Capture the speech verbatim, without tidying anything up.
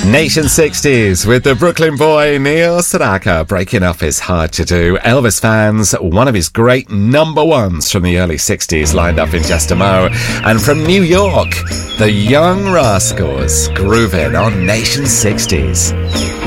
Nation sixties with the Brooklyn boy Neil Sedaka. Breaking Up Is Hard to Do. Elvis fans, one of his great number ones from the early sixties lined up in just a mo. And from New York, the Young Rascals grooving on Nation sixties.